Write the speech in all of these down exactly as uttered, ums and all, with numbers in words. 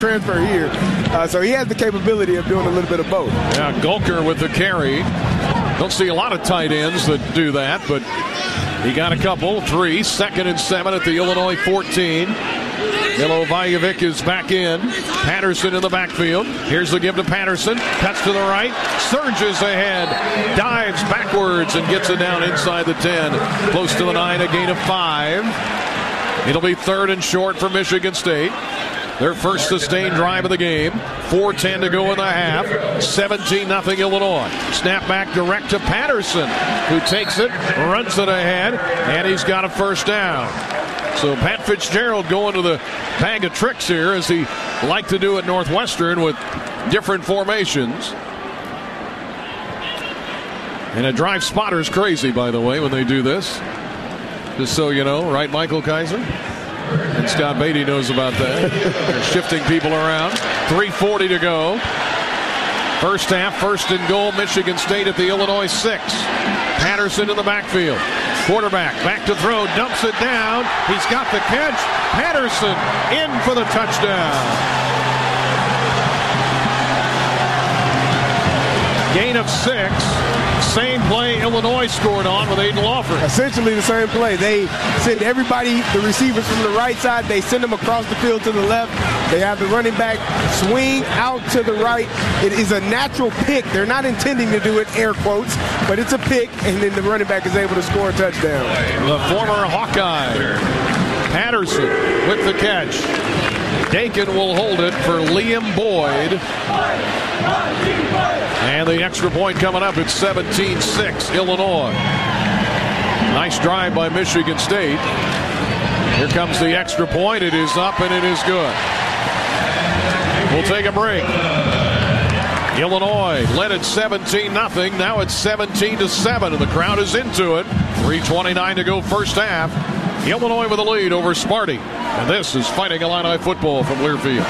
transfer here. Uh, so he has the capability of doing a little bit of both. Yeah, Gulker with the carry. Don't see a lot of tight ends that do that, but he got a couple. Three, second and seven at the Illinois fourteen. Milovajevic is back in. Patterson in the backfield. Here's the give to Patterson. Cuts to the right. Surges ahead. Dives backwards and gets it down inside the ten. Close to the nine, a gain of five. It'll be third and short for Michigan State. Their first sustained drive of the game. four ten to go in the half. seventeen nothing Illinois. Snap back direct to Patterson, who takes it, runs it ahead, and he's got a first down. So Pat Fitzgerald going to the bag of tricks here, as he liked to do at Northwestern with different formations. And it drives spotters crazy, by the way, when they do this. Just so you know, right, Michael Kaiser? And Scott Beatty knows about that. They're shifting people around. three forty to go. First half, first and goal, Michigan State at the Illinois six. Patterson in the backfield. Quarterback back to throw, dumps it down. He's got the catch. Patterson in for the touchdown. Gain of six. Same play Illinois scored on with Aiden Lawford. Essentially the same play. They send everybody, the receivers from the right side, they send them across the field to the left. They have the running back swing out to the right. It is a natural pick. They're not intending to do it, air quotes, but it's a pick, and then the running back is able to score a touchdown. The former Hawkeye, Patterson with the catch. Dakin will hold it for Liam Boyd. And the extra point coming up at seventeen six, Illinois. Nice drive by Michigan State. Here comes the extra point. It is up and it is good. We'll take a break. Illinois led at seventeen nothing. Now it's seventeen to seven, and the crowd is into it. three twenty-nine to go first half. Illinois with a lead over Sparty. And this is Fighting Illini football from Learfield.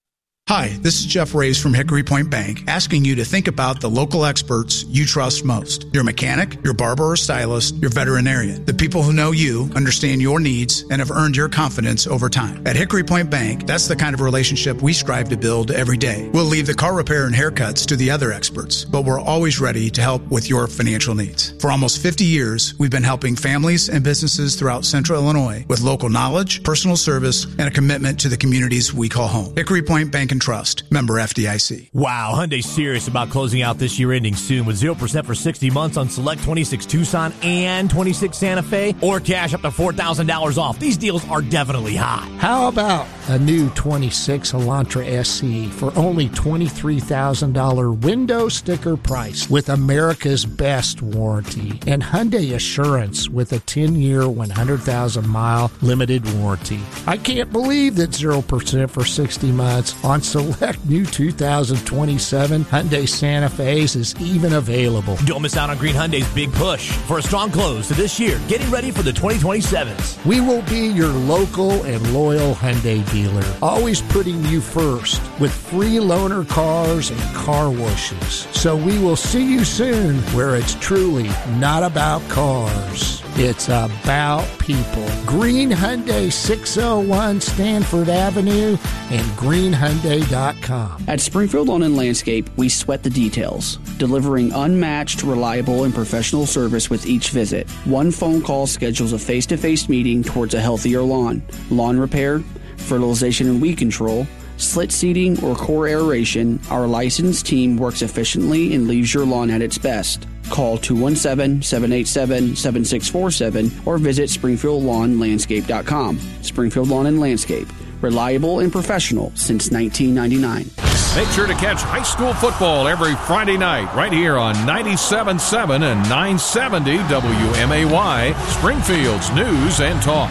Hi, this is Jeff Reyes from Hickory Point Bank, asking you to think about the local experts you trust most. Your mechanic, your barber or stylist, your veterinarian. The people who know you, understand your needs, and have earned your confidence over time. At Hickory Point Bank, that's the kind of relationship we strive to build every day. We'll leave the car repair and haircuts to the other experts, but we're always ready to help with your financial needs. For almost fifty years, we've been helping families and businesses throughout Central Illinois with local knowledge, personal service, and a commitment to the communities we call home. Hickory Point Bank and Trust, member F D I C. Wow, Hyundai's serious about closing out this year ending soon with zero percent for sixty months on select twenty-six Tucson and twenty-six Santa Fe, or cash up to four thousand dollars off. These deals are definitely hot. How about a new twenty-six Elantra S E for only twenty-three thousand dollars window sticker price with America's best warranty and Hyundai Assurance with a ten-year, one hundred thousand mile limited warranty. I can't believe that zero percent for sixty months on select new two thousand twenty-seven Hyundai Santa Fe's is even available. Don't miss out on Green Hyundai's big push for a strong close to this year, getting ready for the twenty twenty-sevens. We will be your local and loyal Hyundai dealer, always putting you first with free loaner cars and car washes. So we will see you soon where it's truly not about cars. It's about people. Green Hyundai, six oh one Stanford Avenue and green hyundai dot com. At Springfield Lawn and Landscape, we sweat the details, delivering unmatched, reliable, and professional service with each visit. One phone call schedules a face-to-face meeting towards a healthier lawn. Lawn repair, fertilization and weed control, slit seeding, or core aeration, our licensed team works efficiently and leaves your lawn at its best. Call two one seven, seven eight seven, seven six four seven or visit springfield lawn landscape dot com. Springfield Lawn and Landscape, reliable and professional since nineteen ninety-nine. Make sure to catch high school football every Friday night right here on ninety-seven point seven and nine seventy W M A Y, Springfield's News and Talk.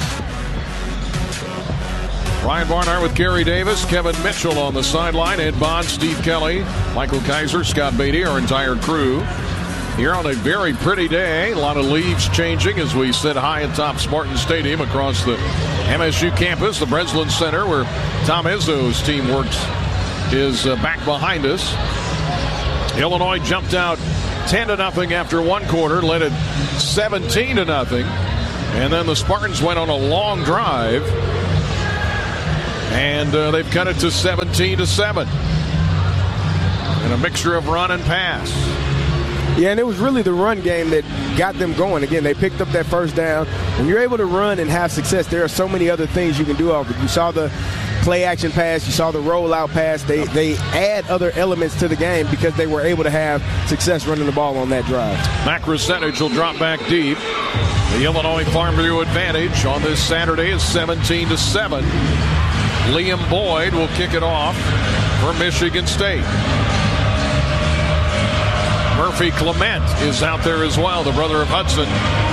Ryan Barnhart with Gary Davis, Kevin Mitchell on the sideline, Ed Bond, Steve Kelly, Michael Kaiser, Scott Beatty, our entire crew. Here on a very pretty day, a lot of leaves changing as we sit high atop Spartan Stadium across the M S U campus, the Breslin Center, where Tom Izzo's team works, is uh, back behind us. Illinois jumped out ten to nothing after one quarter, led it seventeen to nothing, and then the Spartans went on a long drive. And uh, they've cut it to seventeen to seven. And a mixture of run and pass. Yeah, and it was really the run game that got them going. Again, they picked up that first down. When you're able to run and have success, there are so many other things you can do off it. You saw the play action pass, you saw the rollout pass. They they add other elements to the game because they were able to have success running the ball on that drive. Mac Rusenage will drop back deep. The Illinois Farmview advantage on this Saturday is seventeen to seven. Liam Boyd will kick it off for Michigan State. Murphy Clement is out there as well, the brother of Hudson.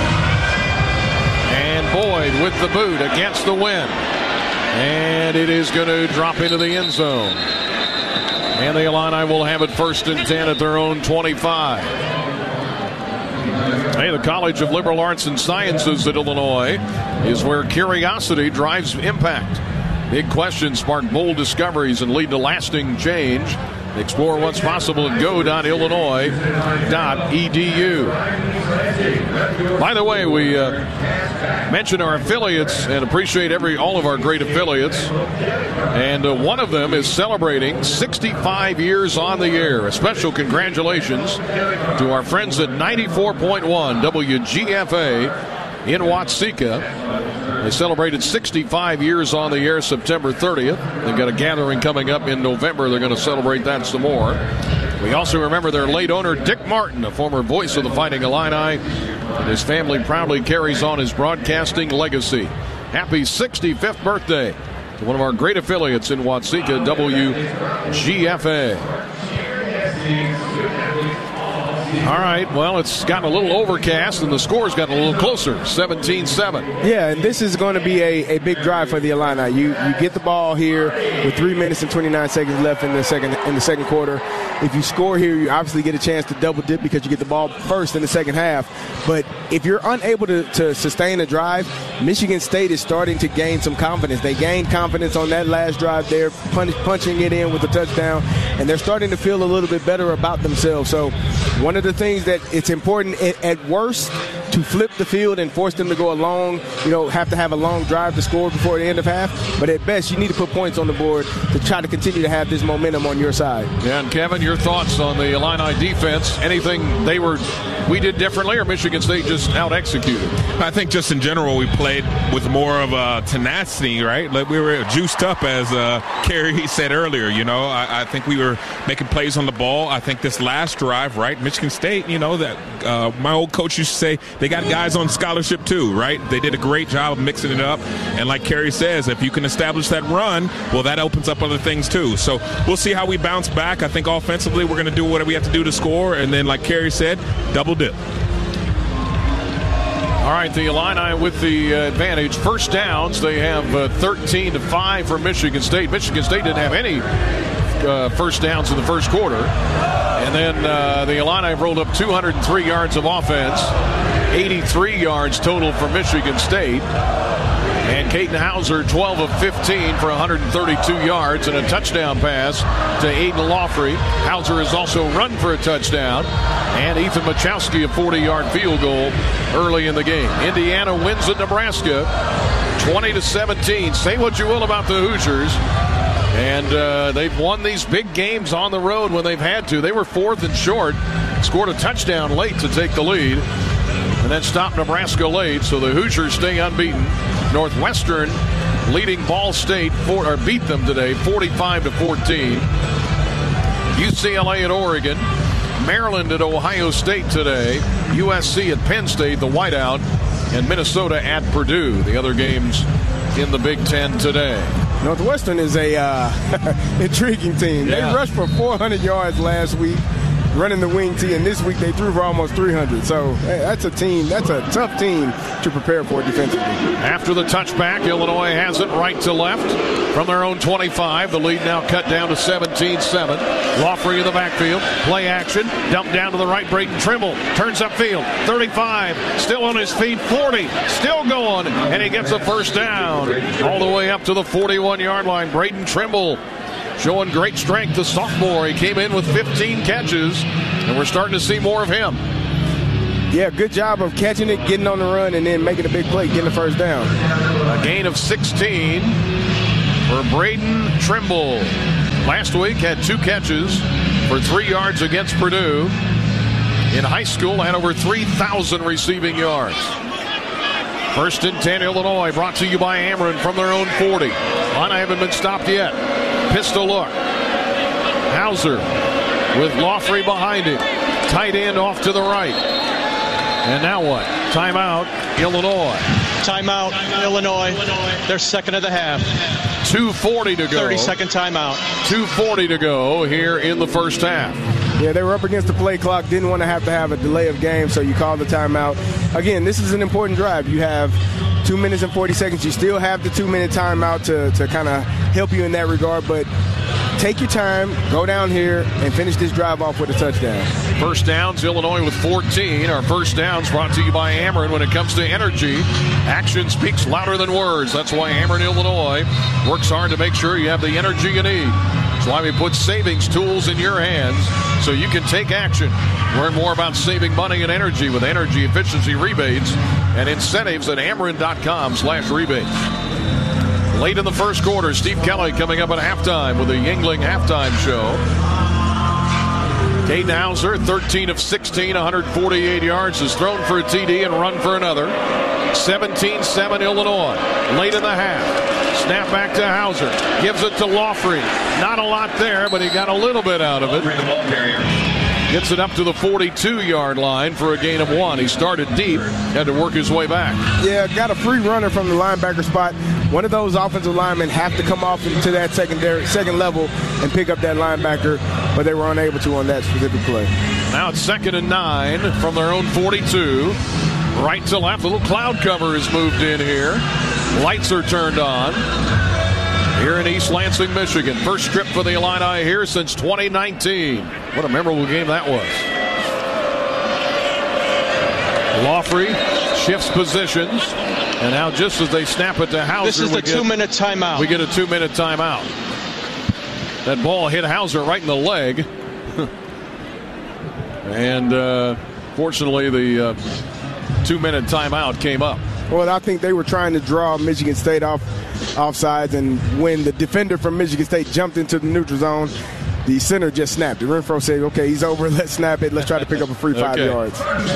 And Boyd with the boot against the wind. And it is going to drop into the end zone. And the Illini will have it first and ten at their own twenty-five. Hey, the College of Liberal Arts and Sciences at Illinois is where curiosity drives impact. Big questions spark bold discoveries and lead to lasting change. Explore what's possible at go dot illinois dot e d u. By the way, we uh, mention our affiliates and appreciate every all of our great affiliates. And uh, one of them is celebrating sixty-five years on the air. A special congratulations to our friends at ninety-four point one W G F A in Watseka. They celebrated sixty-five years on the air September thirtieth. They've got a gathering coming up in November. They're going to celebrate that some more. We also remember their late owner, Dick Martin, a former voice of the Fighting Illini. And his family proudly carries on his broadcasting legacy. Happy sixty-fifth birthday to one of our great affiliates in Watseka, W G F A. All right, well, it's gotten a little overcast, and the score's gotten a little closer, seventeen seven. Yeah, and this is going to be a, a big drive for the Illini. You you get the ball here with three minutes and twenty-nine seconds left in the second in the second quarter. If you score here, you obviously get a chance to double dip because you get the ball first in the second half. But if you're unable to, to sustain a drive, Michigan State is starting to gain some confidence. They gained confidence on that last drive there, punch, punching it in with a touchdown, and they're starting to feel a little bit better about themselves. So one of the things that it's important at, at worst to flip the field and force them to go a long, you know, have to have a long drive to score before the end of half. But at best, you need to put points on the board to try to continue to have this momentum on your side. Yeah, and Kevin, your thoughts on the Illini defense? Anything they were we did differently, or Michigan State just out-executed? I think just in general we played with more of a tenacity, right? Like we were juiced up, as uh, Kerry said earlier. You know, I, I think we were making plays on the ball. I think this last drive, right, Michigan State, you know, that uh, my old coach used to say they got guys on scholarship too, right? They did a great job of mixing it up. And like Kerry says, if you can establish that run, well, that opens up other things too. So we'll see how we bounce back. I think offensively we're going to do what we have to do to score. And then, like Kerry said, double dip. All right, the Illini with the uh, advantage. First downs, they have uh, thirteen to five for Michigan State. Michigan State didn't have any uh, first downs in the first quarter. And then uh, the Illini have rolled up two hundred three yards of offense, eighty-three yards total for Michigan State. And Caden Hauser, twelve of fifteen for one hundred thirty-two yards and a touchdown pass to Aiden Lawfrey. Hauser has also run for a touchdown. And Ethan Machowski, a forty-yard field goal early in the game. Indiana wins at Nebraska, twenty to seventeen. Say what you will about the Hoosiers. And uh, they've won these big games on the road when they've had to. They were fourth and short, scored a touchdown late to take the lead, and then stopped Nebraska late. So the Hoosiers stay unbeaten. Northwestern leading Ball State for, or beat them today, forty-five to fourteen. U C L A at Oregon, Maryland at Ohio State today, U S C at Penn State, the whiteout, and Minnesota at Purdue. The other games in the Big Ten today. Northwestern is a uh, intriguing team. Yeah. They rushed for four hundred yards last week, running the wing tee, and this week they threw for almost three hundred. So hey, that's a team, that's a tough team to prepare for defensively. After the touchback, Illinois has it right to left from their own twenty-five. The lead now cut down to seventeen seven. Lawfrey in the backfield, play action, dump down to the right. Braden Trimble turns upfield, thirty-five, still on his feet, forty, still going, and he gets a first down all the way up to the forty-one-yard line. Braden Trimble showing great strength, the sophomore. He came in with fifteen catches, and we're starting to see more of him. Yeah, good job of catching it, getting on the run, and then making a big play, getting the first down. A gain of sixteen. for Braden Trimble. Last week had two catches for three yards against Purdue. In high school, had over three thousand receiving yards. First and ten, Illinois, brought to you by Ameren from their own forty. Line haven't been stopped yet. Pistol look. Hauser with Laughery behind him. Tight end off to the right. And now what? Timeout, Illinois. Timeout, Illinois. They're second of the half. two forty to go. thirty-second timeout. two forty to go here in the first half. Yeah, they were up against the play clock, didn't want to have to have a delay of game, so you called the timeout. Again, this is an important drive. You have two minutes and forty seconds. You still have the two-minute timeout to, to kind of help you in that regard, but take your time, go down here, and finish this drive off with a touchdown. First downs, Illinois with fourteen. Our first downs brought to you by Ameren. When it comes to energy, action speaks louder than words. That's why Ameren, Illinois, works hard to make sure you have the energy you need. That's why we put savings tools in your hands so you can take action. Learn more about saving money and energy with energy efficiency rebates and incentives at Ameren.com slash rebates. Late in the first quarter, Steve Kelly coming up at halftime with the Yingling halftime show. Caden Hauser, thirteen of sixteen, one hundred forty-eight yards, has thrown for a T D and run for another. seventeen seven Illinois. Late in the half. Snap back to Hauser. Gives it to Laughery. Not a lot there, but he got a little bit out of it. Gets it up to the forty-two-yard line for a gain of one. He started deep, had to work his way back. Yeah, got a free runner from the linebacker spot. One of those offensive linemen have to come off into that secondary, second level and pick up that linebacker, but they were unable to on that specific play. Now it's second and nine from their own forty-two. Right to left, a little cloud cover is moved in here. Lights are turned on here in East Lansing, Michigan. First trip for the Illini here since twenty nineteen. What a memorable game that was. Laughery shifts positions, and now just as they snap it to Hauser, this is the two-minute timeout. We get a two-minute timeout. That ball hit Hauser right in the leg, and uh, fortunately the uh, two-minute timeout came up. Well, I think they were trying to draw Michigan State off offsides, and when the defender from Michigan State jumped into the neutral zone, the center just snapped it. Renfro said, okay, he's over, let's snap it, let's try to pick up a free five okay. yards.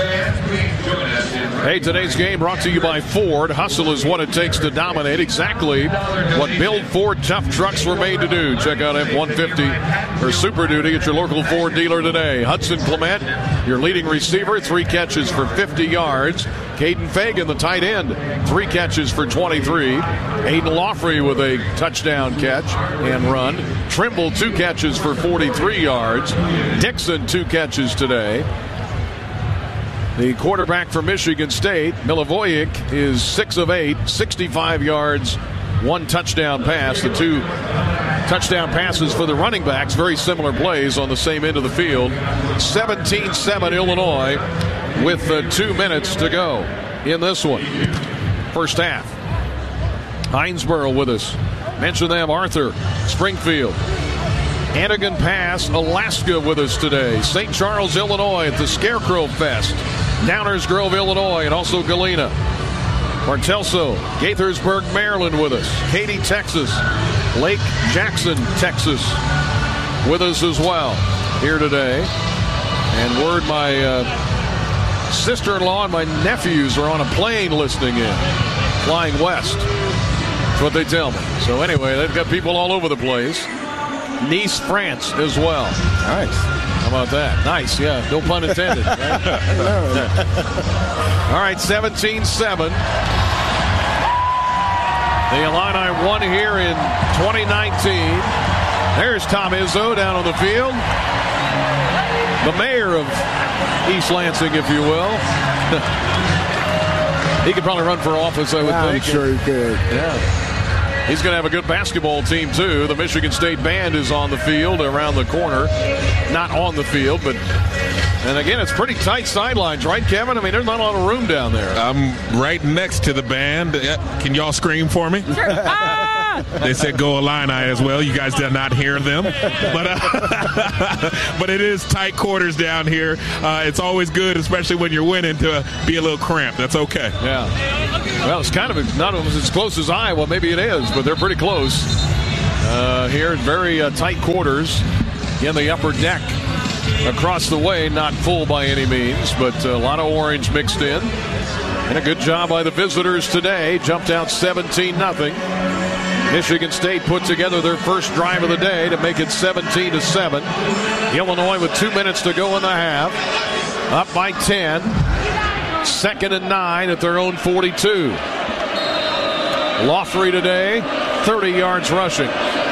Hey, today's game brought to you by Ford. Hustle is what it takes to dominate. Exactly what Build Ford tough trucks were made to do. Check out F one fifty or Super Duty at your local Ford dealer today. Hudson Clement, your leading receiver, three catches for fifty yards. Caden Fagan, the tight end, three catches for twenty-three. Aiden Laughery with a touchdown catch and run. Trimble, two catches for forty-three yards. Dixon, two catches today. The quarterback for Michigan State, Milivojevic, is six of eight, sixty-five yards, one touchdown pass. The two touchdown passes for the running backs, very similar plays on the same end of the field. seventeen seven Illinois with uh, two minutes to go in this one. First half. Hinesboro with us. Mention them, Arthur, Springfield. Antigon Pass, Alaska with us today. Saint Charles, Illinois at the Scarecrow Fest. Downers Grove, Illinois, and also Galena. Martelso, Gaithersburg, Maryland with us. Katy, Texas. Lake Jackson, Texas with us as well here today. And word my uh, sister-in-law and my nephews are on a plane listening in, flying west. That's what they tell me. So anyway, they've got people all over the place. Nice, France as well. Nice. How about that? Nice, yeah. No pun intended. Right? All right, seventeen seven. The Illini won here in twenty nineteen. There's Tom Izzo down on the field. The mayor of East Lansing, if you will. He could probably run for office, I would I'm think. I'm sure he could. Yeah. He's going to have a good basketball team, too. The Michigan State Band is on the field around the corner. Not on the field, but... And again, it's pretty tight sidelines, right, Kevin? I mean, there's not a lot of room down there. I'm right next to the band. Can y'all scream for me? They said go Illini as well. You guys did not hear them. But uh, but it is tight quarters down here. Uh, it's always good, especially when you're winning, to be a little cramped. That's okay. Yeah. Well, it's kind of not as close as Iowa. Maybe it is, but they're pretty close. uh, here. Very uh, tight quarters in the upper deck. Across the way, not full by any means, but a lot of orange mixed in. And a good job by the visitors today. Jumped out seventeen nothing. Michigan State put together their first drive of the day to make it seventeen to seven. Illinois with two minutes to go in the half. Up by ten. Second and nine at their own forty-two. Lofrey today, thirty yards rushing.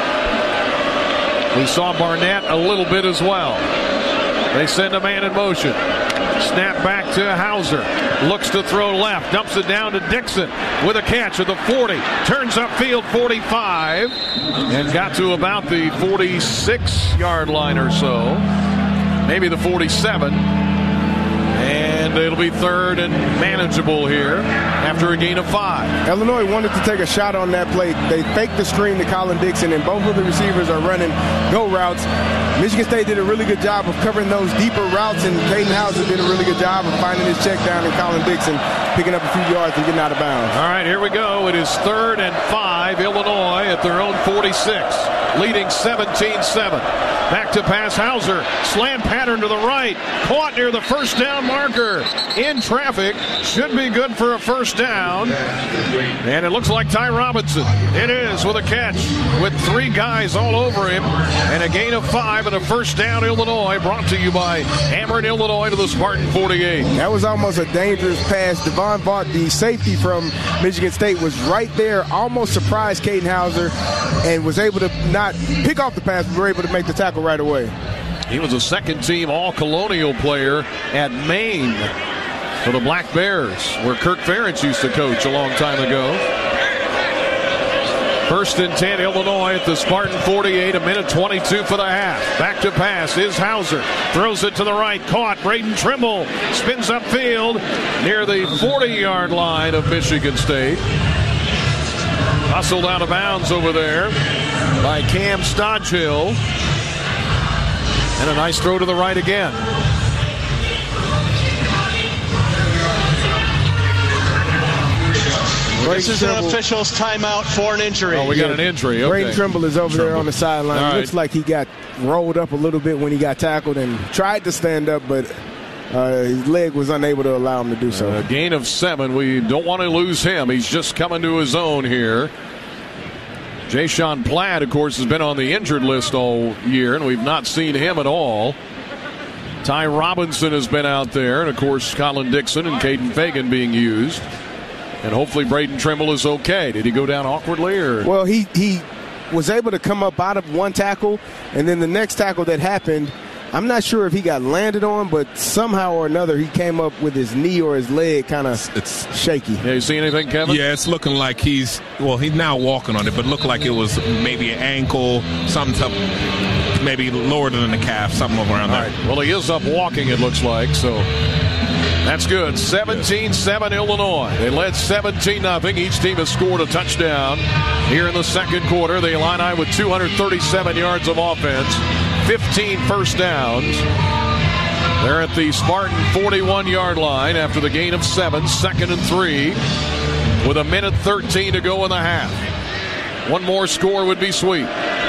We saw Barnett a little bit as well. They send a man in motion. Snap back to Hauser. Looks to throw left. Dumps it down to Dixon with a catch at the forty. Turns upfield forty-five. And got to about the forty-six yard line or so. Maybe the forty-seven. And it'll be third and manageable here after a gain of five. Illinois wanted to take a shot on that play. They faked the screen to Colin Dixon, and both of the receivers are running go routes. Michigan State did a really good job of covering those deeper routes, and Caden Hauser did a really good job of finding his check down, and Colin Dixon picking up a few yards and getting out of bounds. All right, here we go. It is third and five. Illinois at their own forty-six, leading seventeen seven. Back to pass Hauser. Slant pattern to the right. Caught near the first down marker. In traffic. Should be good for a first down. And it looks like Ty Robinson. It is with a catch with three guys all over him. And a gain of five and a first down Illinois. Brought to you by Ameren, Illinois to the Spartan forty-eight. That was almost a dangerous pass. Devon Vaught, the safety from Michigan State, was right there. Almost surprised Caden Hauser and was able to not pick off the pass, but were able to make the tackle right away. He was a second-team All-Colonial player at Maine for the Black Bears, where Kirk Ferentz used to coach a long time ago. First and ten, Illinois at the Spartan forty-eight, a minute twenty-two for the half. Back to pass is Hauser. Throws it to the right, caught. Braden Trimble spins upfield near the forty yard line of Michigan State. Hustled out of bounds over there by Cam Stodgehill. And a nice throw to the right again. This is an official's timeout for an injury. Oh, we got an injury. Okay. Braden Trimble is over Trimble. there on the sideline. Right. Looks like he got rolled up a little bit when he got tackled and tried to stand up, but uh, his leg was unable to allow him to do so. A gain of seven. We don't want to lose him. He's just coming to his own here. Jayshon Platt, of course, has been on the injured list all year, and we've not seen him at all. Ty Robinson has been out there, and, of course, Colin Dixon and Caden Fagan being used. And hopefully Braden Trimble is okay. Did he go down awkwardly? Or? Well, he, he was able to come up out of one tackle, and then the next tackle that happened, I'm not sure if he got landed on, but somehow or another he came up with his knee or his leg kind of it's shaky. Yeah, you see anything, Kevin? Yeah, it's looking like he's, well, he's now walking on it, but looked like it was maybe an ankle, something to, maybe lower than the calf, something around All there. right. Well, he is up walking, it looks like, so that's good. seventeen seven Illinois. They led seventeen nothing. Each team has scored a touchdown here in the second quarter. The Illini with two hundred thirty-seven yards of offense, fifteen first downs. They're at the Spartan forty-one yard line after the gain of seven, second and three, with a minute thirteen to go in the half. One more score would be sweet.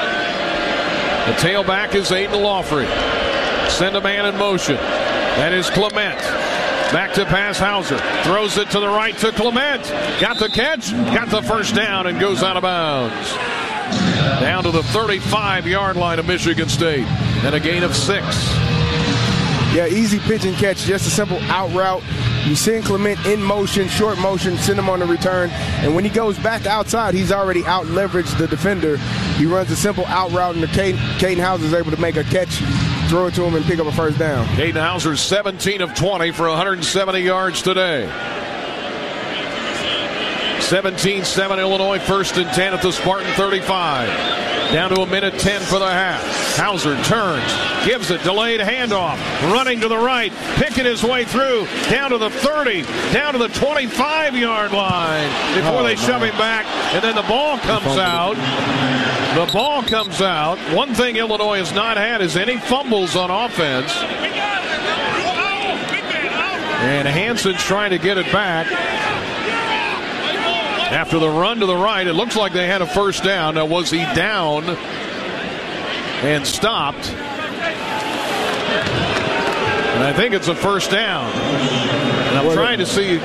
The tailback is Aiden Lofrey. Send a man in motion. That is Clement. Back to pass Hauser. Throws it to the right to Clement. Got the catch. Got the first down and goes out of bounds. Down to the thirty-five yard line of Michigan State. And a gain of six. Yeah, easy pitch and catch. Just a simple out route. You send Clement in motion, short motion, send him on the return. And when he goes back outside, he's already out leveraged the defender. He runs a simple out route, and the Caden, Caden Hauser is able to make a catch, throw it to him, and pick up a first down. Caden Hauser seventeen of twenty for one hundred seventy yards today. seventeen seven Illinois, first and ten at the Spartan thirty-five. Down to a minute ten for the half. Hauser turns, gives it, delayed handoff, running to the right, picking his way through, down to the thirty, down to the twenty-five yard line before oh, they man. shove him back, and then the ball comes out. The ball comes out. One thing Illinois has not had is any fumbles on offense. And Hanson's trying to get it back. After the run to the right, it looks like they had a first down. Now, was he down and stopped? And I think it's a first down. And I'm trying to see.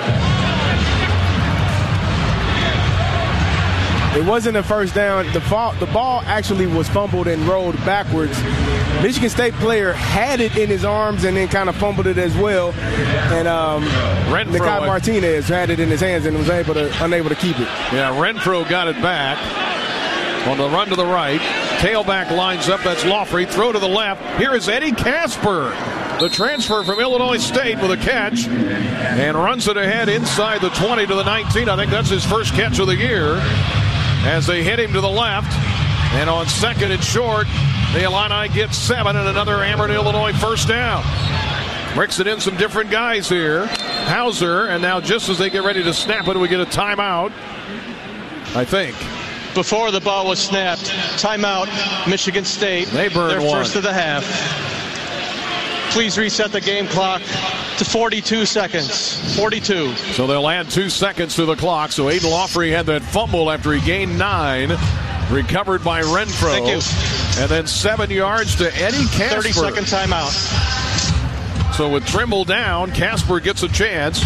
It wasn't a first down. The ball, the ball actually was fumbled and rolled backwards. Michigan State player had it in his arms and then kind of fumbled it as well. And um, Nikai Martinez had it in his hands and was able to unable to keep it. Yeah, Renfro got it back on the run to the right. Tailback lines up. That's Laughley. Throw to the left. Here is Eddie Casper, the transfer from Illinois State, with a catch and runs it ahead inside the twenty to the nineteen. I think that's his first catch of the year, as they hit him to the left. And on second and short, the Illini get seven and another Amherst, Illinois first down. Mixing in some different guys here. Hauser, and now just as they get ready to snap it, we get a timeout, I think. Before the ball was snapped, timeout, Michigan State. They burned their one. First of the half. Please reset the game clock to forty-two seconds. forty-two. So they'll add two seconds to the clock. So Aiden Laughley had that fumble after he gained nine. Recovered by Renfro. Thank you. And then seven yards to Eddie Casper. thirty-second timeout. So with Trimble down, Casper gets a chance.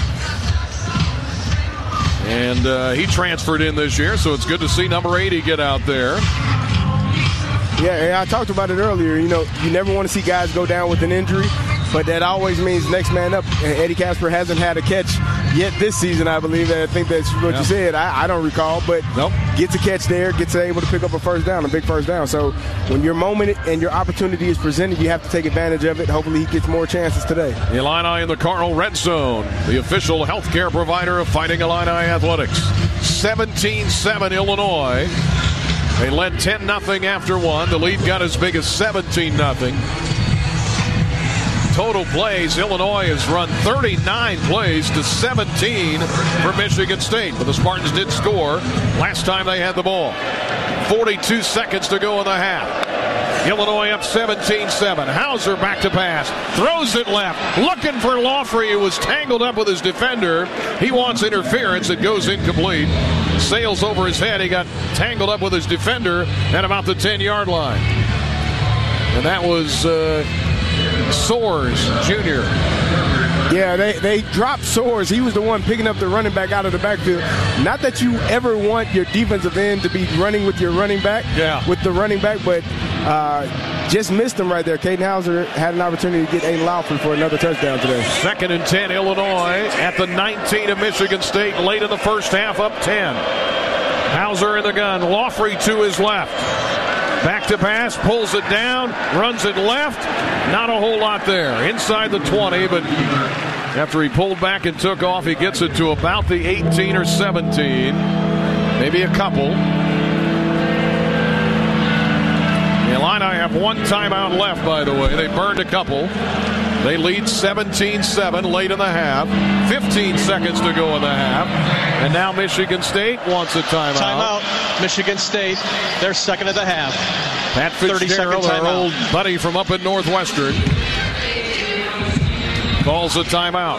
And uh, he transferred in this year, so it's good to see number eighty get out there. Yeah, I talked about it earlier. You know, you never want to see guys go down with an injury, but that always means next man up. And Eddie Casper hasn't had a catch yet this season, I believe. I think that's what yeah. you said. I, I don't recall, but nope. Gets a catch there, gets able to pick up a first down, a big first down. So when your moment and your opportunity is presented, you have to take advantage of it. Hopefully he gets more chances today. The Illini in the Cardinal Red Zone, the official healthcare provider of Fighting Illini Athletics. seventeen seven Illinois. They led ten nothing after one. The lead got as big as seventeen nothing. Total plays, Illinois has run thirty-nine plays to seventeen for Michigan State. But the Spartans did score last time they had the ball. forty-two seconds to go in the half. Illinois up seventeen seven. Hauser back to pass. Throws it left. Looking for Laughley, who was tangled up with his defender. He wants interference. It goes incomplete. Sails over his head. He got tangled up with his defender at about the ten-yard line. And that was uh, Soares, Junior Yeah, they, they dropped Soares. He was the one picking up the running back out of the backfield. Not that you ever want your defensive end to be running with your running back, yeah. with the running back, but uh, just missed him right there. Caden Hauser had an opportunity to get Aiden Laughley for another touchdown today. Second and ten, Illinois at the nineteen of Michigan State. Late in the first half, up ten. Hauser in the gun. Laughley to his left. Back to pass, pulls it down, runs it left. Not a whole lot there. Inside the twenty, but after he pulled back and took off, he gets it to about the eighteen or seventeen. Maybe a couple. The Illini have one timeout left, by the way. They burned a couple. They lead seventeen seven late in the half. fifteen seconds to go in the half. And now Michigan State wants a timeout. Timeout, Michigan State. They're second of the half. Pat Fitzgerald, our old buddy from up at Northwestern, calls a timeout.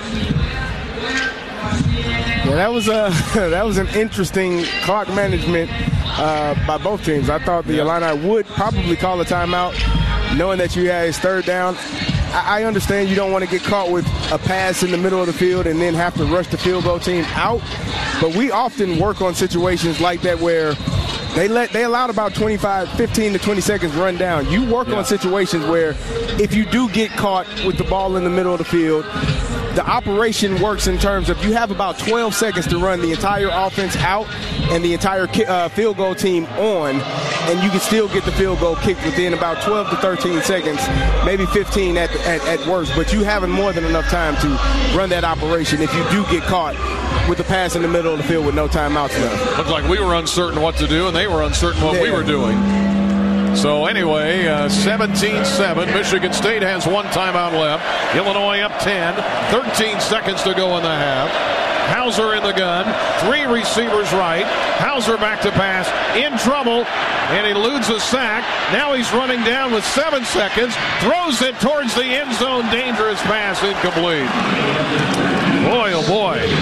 Yeah, that was a that was an interesting clock management uh, by both teams. I thought the yeah. Illini would probably call a timeout, knowing that you had his third down. I, I understand you don't want to get caught with a pass in the middle of the field and then have to rush the field goal team out. But we often work on situations like that where They let they allowed about twenty-five, fifteen to twenty seconds run down. You work yeah. on situations where if you do get caught with the ball in the middle of the field, the operation works in terms of you have about twelve seconds to run the entire offense out and the entire uh, field goal team on, and you can still get the field goal kicked within about twelve to thirteen seconds, maybe fifteen at, at, at worst. But you having more than enough time to run that operation if you do get caught with the pass in the middle of the field with no timeouts left. Looked like we were uncertain what to do, and they were uncertain what yeah. we were doing. So anyway, uh, seventeen seven. Michigan State has one timeout left. Illinois up ten. thirteen seconds to go in the half. Hauser in the gun. Three receivers right. Hauser back to pass. In trouble. And eludes a sack. Now he's running down with seven seconds. Throws it towards the end zone. Dangerous pass. Incomplete. Boy, oh boy.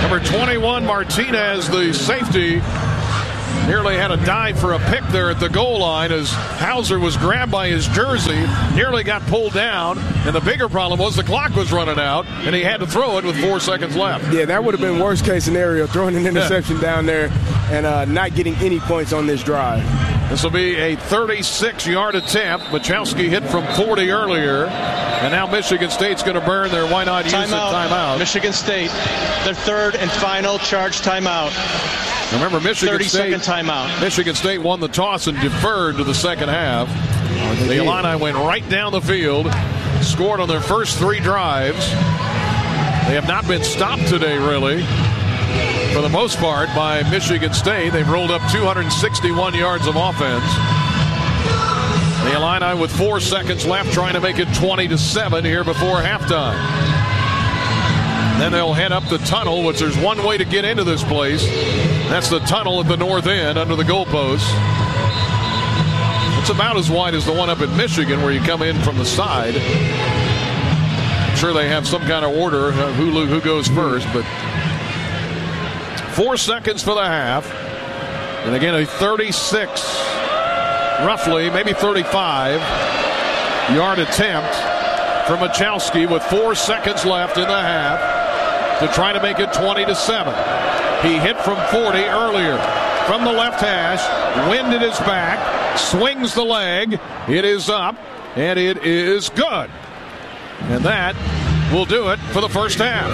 Number twenty-one, Martinez, the safety, nearly had a dive for a pick there at the goal line as Hauser was grabbed by his jersey, nearly got pulled down, and the bigger problem was the clock was running out, and he had to throw it with four seconds left. Yeah, that would have been worst case scenario, throwing an interception yeah. down there and uh, not getting any points on this drive. This will be a thirty-six-yard attempt. Machowski hit from forty earlier, and now Michigan State's going to burn their why not use it timeout. Michigan State, their third and final charge timeout. Remember, Michigan thirty-second State, timeout. Michigan State won the toss and deferred to the second half. Oh, the Illini went right down the field, scored on their first three drives. They have not been stopped today, really, for the most part, by Michigan State. They've rolled up two hundred sixty-one yards of offense. The Illini with four seconds left, trying to make it twenty to seven here before halftime. Then they'll head up the tunnel, which there's one way to get into this place. That's the tunnel at the north end under the goalpost. It's about as wide as the one up in Michigan where you come in from the side. I'm sure they have some kind of order uh, who, who goes first, but four seconds for the half. And again, a thirty-six, roughly, maybe thirty-five yard attempt from Machowski with four seconds left in the half to try to make it twenty to seven. He hit from forty earlier from the left hash, wind at his back, swings the leg, it is up, and it is good. And that will do it for the first half.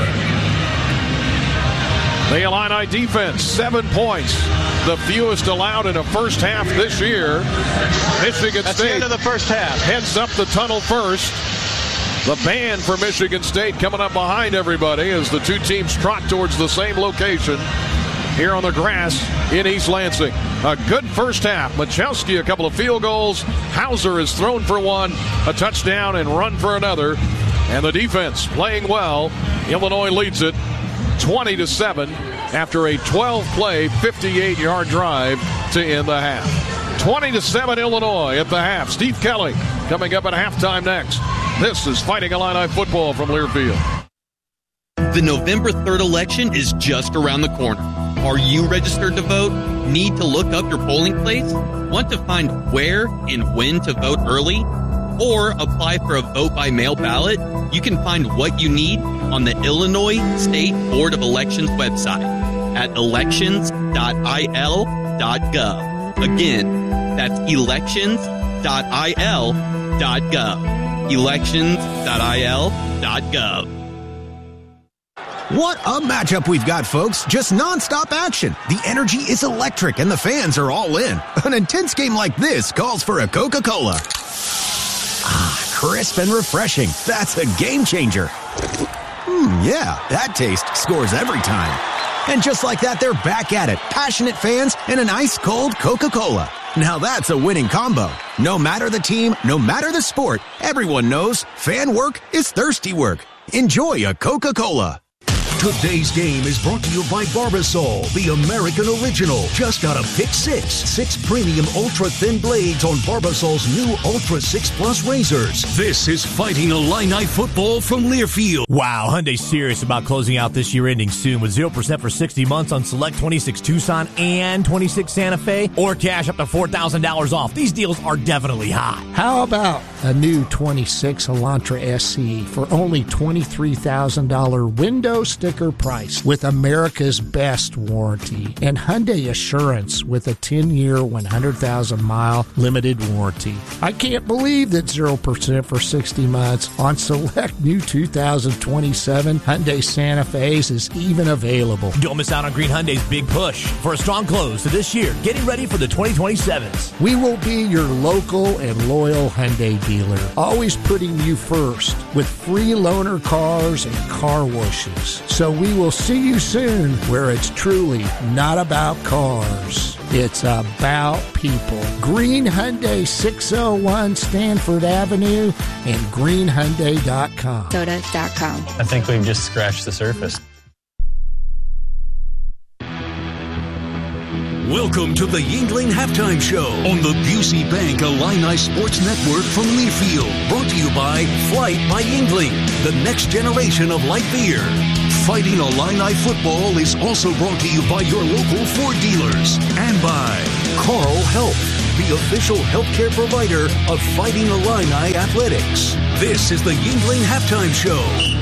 The Illini defense, seven points, the fewest allowed in a first half this year. Michigan That's State the end of the first half. Heads up the tunnel first. The band for Michigan State coming up behind everybody as the two teams trot towards the same location here on the grass in East Lansing. A good first half. Machowski, a couple of field goals. Hauser is thrown for one, a touchdown, and run for another. And the defense playing well. Illinois leads it twenty to seven after a twelve play, fifty-eight yard drive to end the half. twenty to seven Illinois at the half. Steve Kelly coming up at halftime next. This is Fighting Illini football from Learfield. The November third election is just around the corner. Are you registered to vote? Need to look up your polling place? Want to find where and when to vote early? Or apply for a vote-by-mail ballot? You can find what you need on the Illinois State Board of Elections website at elections dot I L dot gov. Again, that's elections dot I L dot gov. elections dot I L dot gov. What a matchup we've got, folks. Just nonstop action. The energy is electric and the fans are all in. An intense game like this calls for a Coca-Cola. Ah, crisp and refreshing. That's a game changer. Hmm, yeah, that taste scores every time. And just like that, they're back at it. Passionate fans and an ice-cold Coca-Cola. Now that's a winning combo. No matter the team, no matter the sport, everyone knows fan work is thirsty work. Enjoy a Coca-Cola. Today's game is brought to you by Barbasol, the American original. Just got a pick six. Six premium ultra-thin blades on Barbasol's new Ultra six Plus razors. This is Fighting Illini football from Learfield. Wow, Hyundai's serious about closing out this year ending soon with zero percent for sixty months on select twenty-six Tucson and twenty-six Santa Fe, or cash up to four thousand dollars off. These deals are definitely hot. How about a new twenty-six Elantra S E for only twenty-three thousand dollars window sticker price with America's best warranty and Hyundai Assurance with a ten-year, one hundred thousand mile limited warranty. I can't believe that zero percent for sixty months on select new two thousand twenty-seven Hyundai Santa Fe's is even available. Don't miss out on Green Hyundai's big push for a strong close to this year, getting ready for the twenty twenty-sevens. We will be your local and loyal Hyundai dealer, always putting you first with free loaner cars and car washes. So we will see you soon where it's truly not about cars. It's about people. Green Hyundai, six oh one Stanford Avenue and green hyundai dot com. Toyota dot com. I think we've just scratched the surface. Welcome to the Yingling Halftime Show on the Busey Bank Illini Sports Network from Learfield. Brought to you by Flight by Yingling, the next generation of light beer. Fighting Illini football is also brought to you by your local Ford dealers and by Carl Health, the official healthcare provider of Fighting Illini Athletics. This is the Yingling Halftime Show.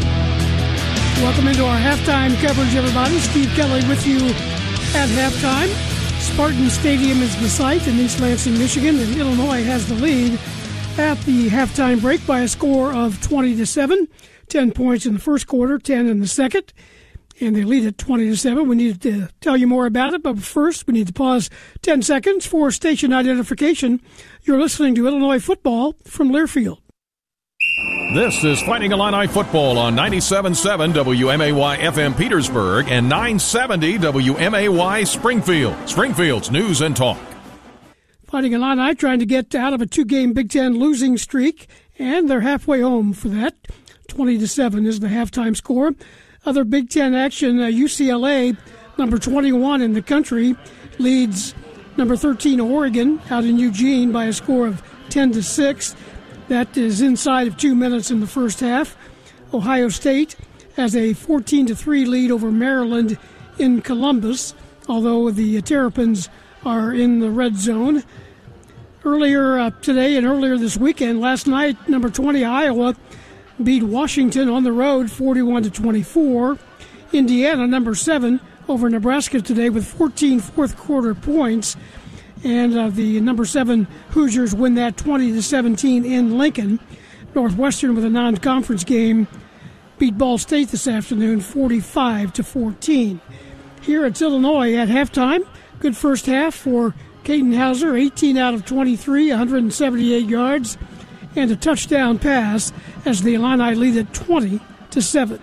Welcome into our halftime coverage, everybody. Steve Kelly with you at halftime. Spartan Stadium is the site in East Lansing, Michigan, and Illinois has the lead at the halftime break by a score of twenty to seven. ten points in the first quarter, ten in the second, and they lead at twenty to seven. We need to tell you more about it, but first we need to pause ten seconds for station identification. You're listening to Illinois football from Learfield. This is Fighting Illini football on ninety-seven point seven W M A Y F M Petersburg and nine seventy W M A Y Springfield. Springfield's news and talk. Fighting Illini trying to get out of a two-game Big Ten losing streak, and they're halfway home for that. twenty to seven is the halftime score. Other Big Ten action, uh, U C L A, number twenty-one in the country, leads number thirteen Oregon out in Eugene by a score of ten to six. That is inside of two minutes in the first half. Ohio State has a fourteen to three lead over Maryland in Columbus, although the Terrapins are in the red zone. Earlier uh, today and earlier this weekend, last night, number twenty Iowa beat Washington on the road forty-one to twenty-four. Indiana, number seven, over Nebraska today with fourteen fourth quarter points. And uh, the number seven Hoosiers win that twenty to seventeen in Lincoln. Northwestern with a non-conference game beat Ball State this afternoon forty-five to fourteen. Here it's Illinois at halftime. Good first half for Caden Hauser, eighteen out of twenty-three, one hundred seventy-eight yards, and a touchdown pass as the Illini lead at twenty to seven.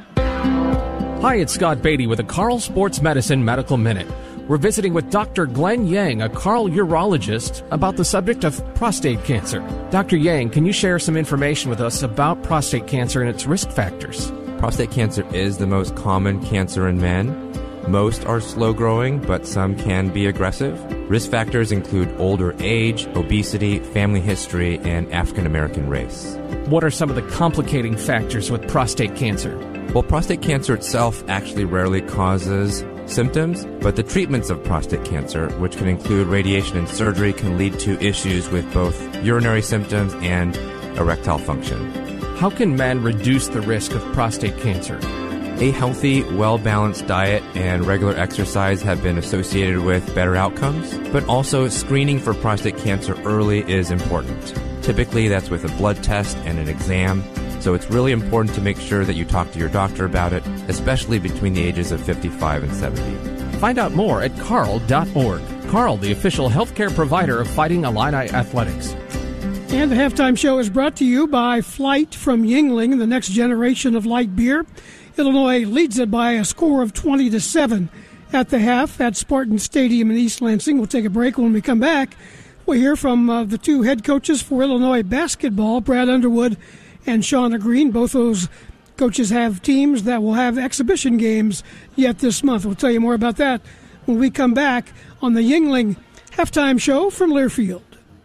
Hi, it's Scott Beatty with a Carl Sports Medicine Medical Minute. We're visiting with Doctor Glenn Yang, a Carl urologist, about the subject of prostate cancer. Doctor Yang, can you share some information with us about prostate cancer and its risk factors? Prostate cancer is the most common cancer in men. Most are slow-growing, but some can be aggressive. Risk factors include older age, obesity, family history, and African American race. What are some of the complicating factors with prostate cancer? Well, prostate cancer itself actually rarely causes symptoms, but the treatments of prostate cancer, which can include radiation and surgery, can lead to issues with both urinary symptoms and erectile function. How can men reduce the risk of prostate cancer? A healthy, well-balanced diet and regular exercise have been associated with better outcomes, but also screening for prostate cancer early is important. Typically, that's with a blood test and an exam, so it's really important to make sure that you talk to your doctor about it, especially between the ages of fifty-five and seventy. Find out more at carl dot org. Carl, the official healthcare provider of Fighting Illini Athletics. And the halftime show is brought to you by Flight from Yingling, the next generation of light beer. Illinois leads it by a score of twenty to seven at the half at Spartan Stadium in East Lansing. We'll take a break. When we come back, we'll hear from uh, the two head coaches for Illinois basketball, Brad Underwood and Shauna Green. Both those coaches have teams that will have exhibition games yet this month. We'll tell you more about that when we come back on the Yingling halftime show from Learfield.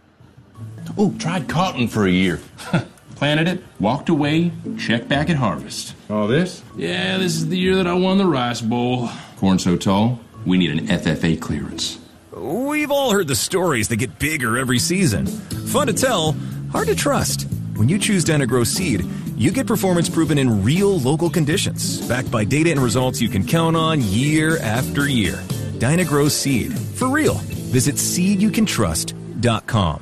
Oh, tried cotton for a year. Planted it, walked away, checked back at harvest. All this? Yeah, this is the year that I won the Rice Bowl. Corn so tall, we need an F F A clearance. We've all heard the stories that get bigger every season. Fun to tell, hard to trust. When you choose Dyna-Gro Seed, you get performance proven in real local conditions, backed by data and results you can count on year after year. Dyna-Gro Seed. For real. Visit seed you can trust dot com.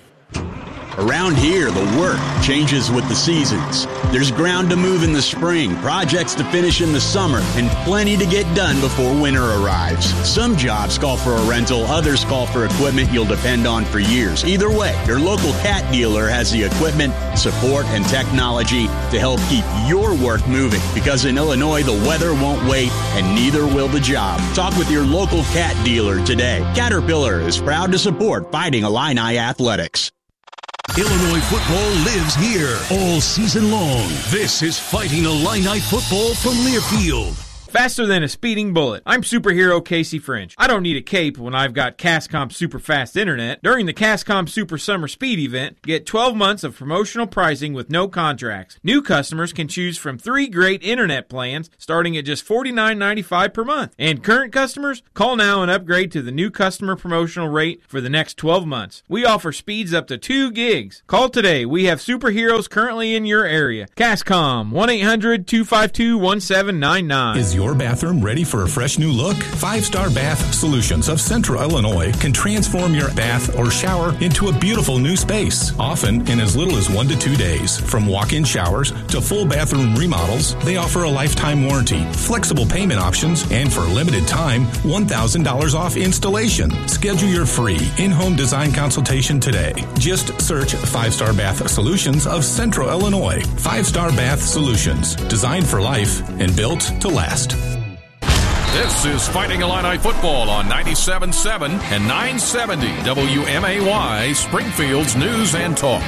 Around here, the work changes with the seasons. There's ground to move in the spring, projects to finish in the summer, and plenty to get done before winter arrives. Some jobs call for a rental, others call for equipment you'll depend on for years. Either way, your local Cat dealer has the equipment, support, and technology to help keep your work moving. Because in Illinois, the weather won't wait, and neither will the job. Talk with your local Cat dealer today. Caterpillar is proud to support Fighting Illini Athletics. Illinois football lives here all season long. This is Fighting Illini football from Learfield. faster than a speeding bullet. I'm superhero Casey French. I don't need a cape when I've got Cascom Super Fast Internet. During the Cascom Super Summer Speed event, get twelve months of promotional pricing with no contracts. New customers can choose from three great internet plans starting at just forty-nine ninety-five per month. And current customers, call now and upgrade to the new customer promotional rate for the next twelve months. We offer speeds up to two gigs. Call today. We have superheroes currently in your area. Cascom, one eight hundred two five two one seven nine nine. Is your bathroom ready for a fresh new look? Five Star Bath Solutions of Central Illinois can transform your bath or shower into a beautiful new space, often in as little as one to two days. From walk-in showers to full bathroom remodels, they offer a lifetime warranty, flexible payment options, and for a limited time, one thousand dollars off installation. Schedule your free in-home design consultation today. Just search Five Star Bath Solutions of Central Illinois. Five Star Bath Solutions, designed for life and built to last. This is Fighting Illini football on ninety-seven point seven and nine seventy W M A Y, Springfield's News and Talk.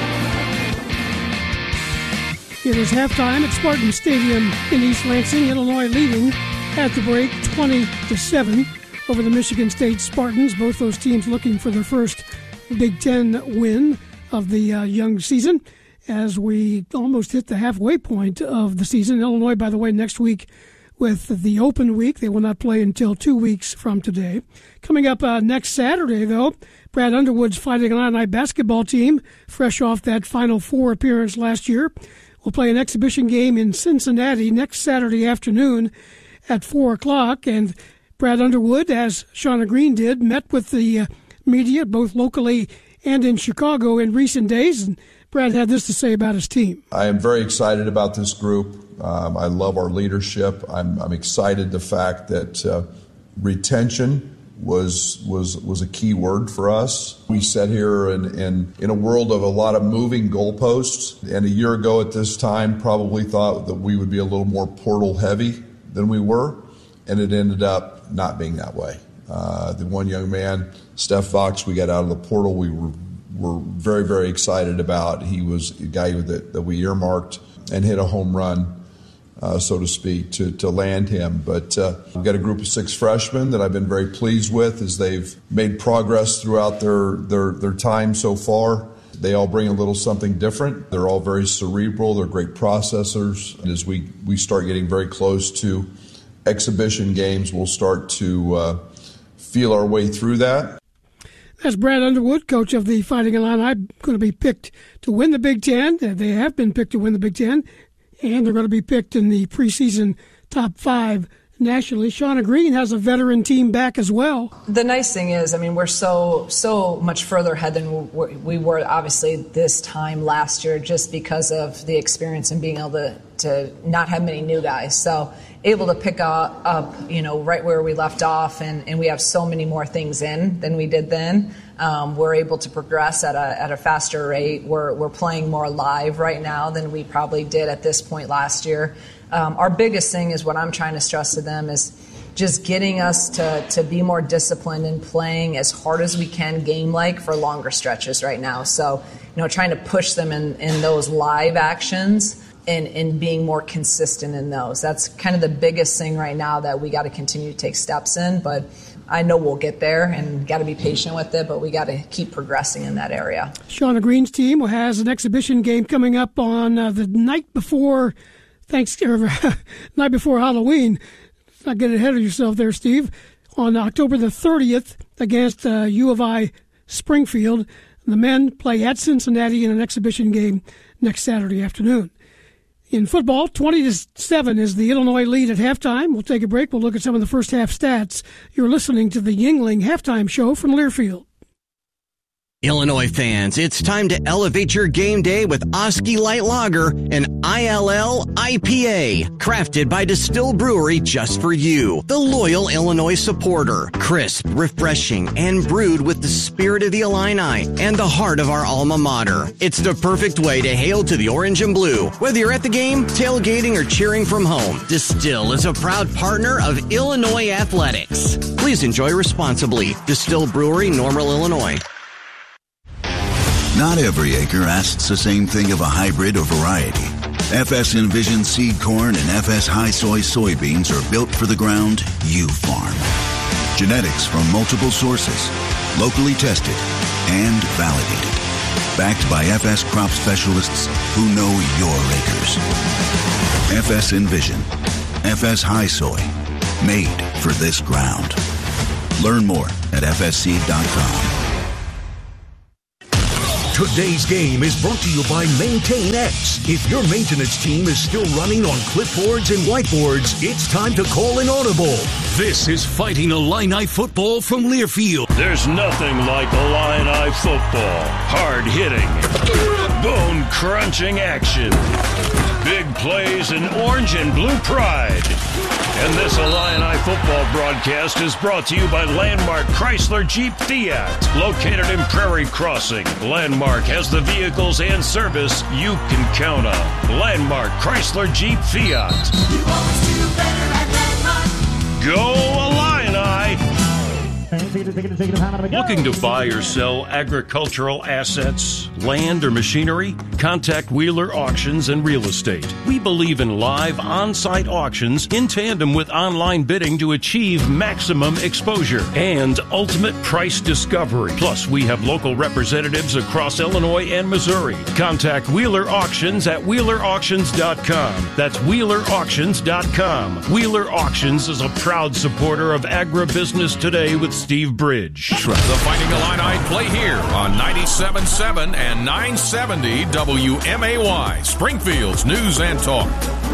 It is halftime at Spartan Stadium in East Lansing, Illinois leading at the break twenty to seven over the Michigan State Spartans. Both those teams looking for their first Big Ten win of the uh, young season as we almost hit the halfway point of the season. Illinois, by the way, next week with the open week. They will not play until two weeks from today. Coming up uh, next Saturday, though, Brad Underwood's Fighting Illini basketball team, fresh off that Final Four appearance last year, will play an exhibition game in Cincinnati next Saturday afternoon at four o'clock. And Brad Underwood, as Shauna Green did, met with the uh, media both locally and in Chicago in recent days. And Brad had this to say about his team. I am very excited about this group. Um, I love our leadership. I'm, I'm excited the fact that uh, retention was was was a key word for us. We sat here in, in, in a world of a lot of moving goalposts, and a year ago at this time probably thought that we would be a little more portal heavy than we were, and it ended up not being that way. Uh, the one young man, Steph Fox, we got out of the portal. We were were very, very excited about. He was a guy that, that we earmarked and hit a home run, uh, so to speak, to, to land him. But uh, we've got a group of six freshmen that I've been very pleased with as they've made progress throughout their, their, their time so far. They all bring a little something different. They're all very cerebral. They're great processors. And as we, we start getting very close to exhibition games, we'll start to uh, feel our way through that. That's Brad Underwood, coach of the Fighting Illini, going to be picked to win the Big Ten. They have been picked to win the Big Ten, and they're going to be picked in the preseason top five nationally. Shauna Green has a veteran team back as well. The nice thing is, I mean, we're so so much further ahead than we were obviously this time last year, just because of the experience and being able to, to not have many new guys. So able to pick up, up, you know, right where we left off, and, and we have so many more things in than we did then. Um, we're able to progress at a at a faster rate. We're we're playing more live right now than we probably did at this point last year. Um, our biggest thing is what I'm trying to stress to them is just getting us to, to be more disciplined and playing as hard as we can game-like for longer stretches right now. So, you know, trying to push them in, in those live actions and, and being more consistent in those. That's kind of the biggest thing right now that we got to continue to take steps in. But I know we'll get there and got to be patient with it, but we got to keep progressing in that area. Shauna Green's team has an exhibition game coming up on uh, the night before Thanksgiving, night before Halloween. Let's not get ahead of yourself there, Steve. On October the thirtieth against uh, U of I Springfield. The men play at Cincinnati in an exhibition game next Saturday afternoon. In football, twenty to seven is the Illinois lead at halftime. We'll take a break. We'll look at some of the first half stats. You're listening to the Yuengling Halftime Show from Learfield. Illinois fans, it's time to elevate your game day with Oski Light Lager, an I L L I P A, crafted by Distill Brewery just for you, the loyal Illinois supporter. Crisp, refreshing, and brewed with the spirit of the Illini and the heart of our alma mater. It's the perfect way to hail to the orange and blue. Whether you're at the game, tailgating, or cheering from home, Distill is a proud partner of Illinois Athletics. Please enjoy responsibly. Distill Brewery, Normal, Illinois. Not every acre asks the same thing of a hybrid or variety. F S Envision seed corn and F S High Soy soybeans are built for the ground you farm. Genetics from multiple sources, locally tested and validated. Backed by F S crop specialists who know your acres. F S Envision. F S High Soy. Made for this ground. Learn more at f s seed dot com. Today's game is brought to you by Maintain X. If your maintenance team is still running on clipboards and whiteboards, it's time to call an audible. This is Fighting Illini football from Learfield. There's nothing like Illini football. Hard-hitting, bone-crunching action. Big plays and orange and blue pride. And this Illini football broadcast is brought to you by Landmark Chrysler Jeep Fiat, located in Prairie Crossing. Landmark has the vehicles and service you can count on. Landmark Chrysler Jeep Fiat. You always do better at Landmark. Go Illini! Looking to buy or sell agricultural assets, land, or machinery? Contact Wheeler Auctions and Real Estate. We believe in live on-site auctions in tandem with online bidding to achieve maximum exposure and ultimate price discovery. Plus, we have local representatives across Illinois and Missouri. Contact Wheeler Auctions at wheeler auctions dot com. That's wheeler auctions dot com. Wheeler Auctions is a proud supporter of agribusiness today with Steve Bridge. The Fighting Illini play here on ninety-seven point seven and nine seventy W M A Y, Springfield's News and Talk.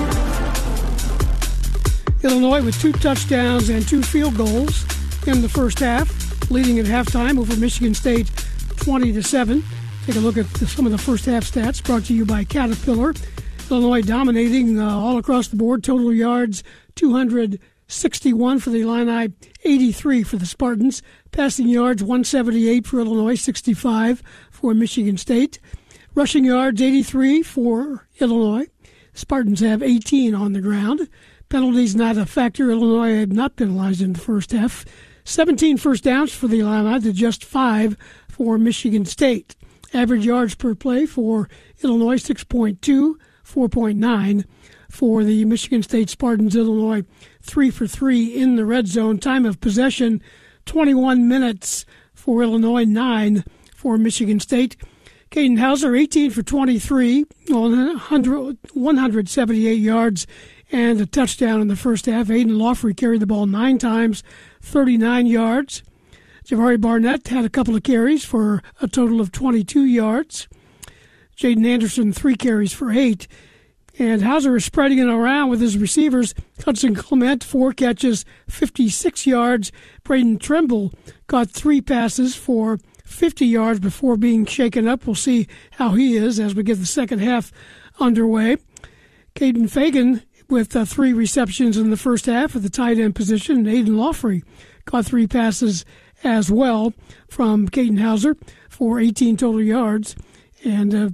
Illinois with two touchdowns and two field goals in the first half, leading at halftime over Michigan State twenty to seven. Take a look at the, some of the first half stats brought to you by Caterpillar. Illinois dominating uh, all across the board. Total yards two hundred sixty-one for the Illini, eighty-three for the Spartans. Passing yards one seventy-eight for Illinois, sixty-five for Michigan State. Rushing yards eighty-three for Illinois. Spartans have eighteen on the ground. Penalties not a factor. Illinois have not penalized in the first half. seventeen first downs for the Illini to just five for Michigan State. Average yards per play for Illinois, six point two, four point nine for the Michigan State Spartans. Illinois, three for three in the red zone. Time of possession, twenty-one minutes for Illinois, nine for Michigan State. Caden Hauser, eighteen for twenty-three, one hundred seventy-eight yards and a touchdown in the first half. Aiden Lawfrey carried the ball nine times, thirty-nine yards. Javari Barnett had a couple of carries for a total of twenty-two yards. Jaden Anderson, three carries for eight. And Hauser is spreading it around with his receivers. Hudson Clement, four catches, fifty-six yards. Braden Trimble got three passes for fifty yards before being shaken up. We'll see how he is as we get the second half underway. Caden Fagan with uh, three receptions in the first half at the tight end position. Aiden Lawfrey got three passes as well from Caden Hauser for eighteen total yards. And uh,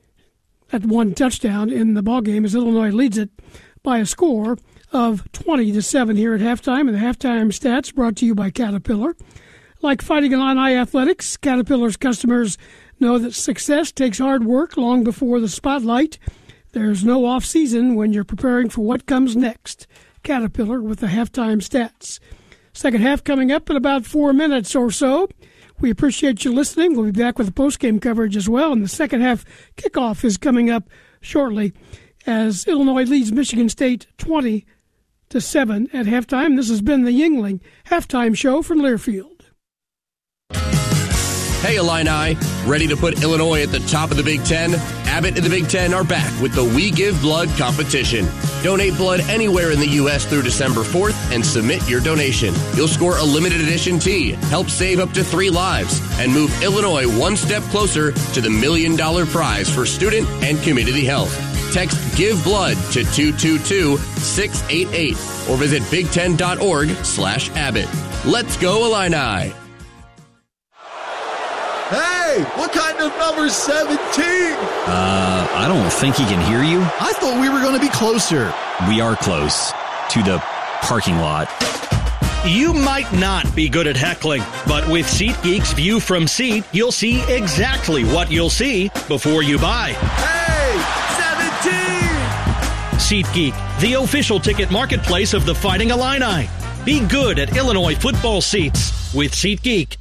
that one touchdown in the ballgame as Illinois leads it by a score of twenty to seven here at halftime. And the halftime stats brought to you by Caterpillar. Like Fighting Illini Athletics, Caterpillar's customers know that success takes hard work long before the spotlight. There's no off-season when you're preparing for what comes next. Caterpillar with the halftime stats. Second half coming up in about four minutes or so. We appreciate you listening. We'll be back with the post-game coverage as well. And the second half kickoff is coming up shortly as Illinois leads Michigan State twenty to seven at halftime. This has been the Yuengling halftime show from Learfield. Hey, Illini. Ready to put Illinois at the top of the Big Ten? Abbott and the Big Ten are back with the We Give Blood competition. Donate blood anywhere in the U S through December fourth and submit your donation. You'll score a limited edition tee, help save up to three lives, and move Illinois one step closer to the million dollar prize for student and community health. Text Give Blood to two two two, six eight eight or visit big ten dot org slash Abbott. Let's go, Illini! Hey, what kind of number seventeen? Uh, I don't think he can hear you. I thought we were going to be closer. We are close to the parking lot. You might not be good at heckling, but with SeatGeek's View from Seat, you'll see exactly what you'll see before you buy. Hey, seventeen! SeatGeek, the official ticket marketplace of the Fighting Illini. Be good at Illinois football seats with SeatGeek.